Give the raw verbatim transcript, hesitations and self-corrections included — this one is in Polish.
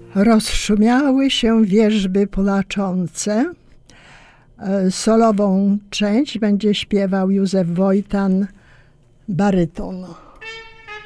Rozszumiały się wierzby płaczące. Solową część będzie śpiewał Józef Wojtan, baryton.